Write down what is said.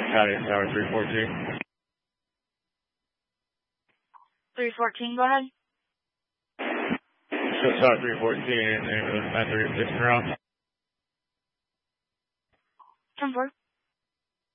Howdy, Tower 314. 314, go ahead. Tower 314, and at the round. 10-4.